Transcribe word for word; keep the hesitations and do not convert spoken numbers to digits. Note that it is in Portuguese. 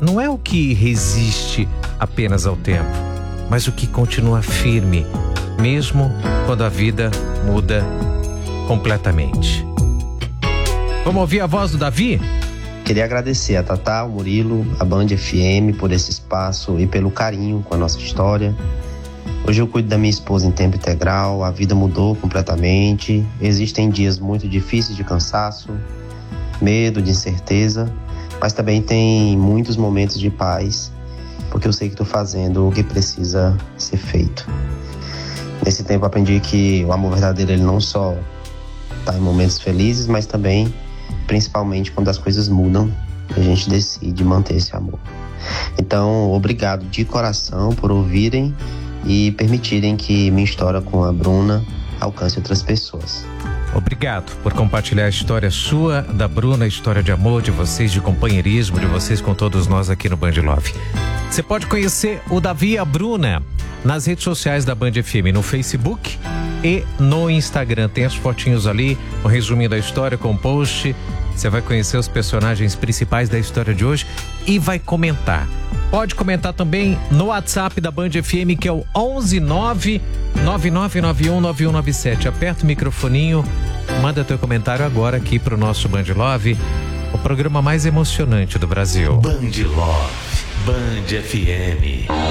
não é o que resiste apenas ao tempo, mas o que continua firme, mesmo quando a vida muda completamente. Vamos ouvir a voz do Davi? Queria agradecer a Tatá, ao Murilo, a Band F M por esse espaço e pelo carinho com a nossa história. Hoje eu cuido da minha esposa em tempo integral, a vida mudou completamente. Existem dias muito difíceis de cansaço, medo, de incerteza, mas também tem muitos momentos de paz, porque eu sei que estou fazendo o que precisa ser feito. Nesse tempo aprendi que o amor verdadeiro ele não só está em momentos felizes, mas também, principalmente quando as coisas mudam, a gente decide manter esse amor. Então, obrigado de coração por ouvirem e permitirem que minha história com a Bruna alcance outras pessoas. Obrigado por compartilhar a história sua, da Bruna, a história de amor de vocês, de companheirismo de vocês com todos nós aqui no Band Love. Você pode conhecer o Davi e a Bruna nas redes sociais da Band F M, no Facebook e no Instagram. Tem as fotinhos ali, um resuminho da história com o post. Você vai conhecer os personagens principais da história de hoje e vai comentar. Pode comentar também no WhatsApp da Band F M, que é o onze nove nove nove nove um nove um nove sete. Aperta o microfoninho, manda teu comentário agora aqui pro nosso Band Love, o programa mais emocionante do Brasil. Band Love, Band F M.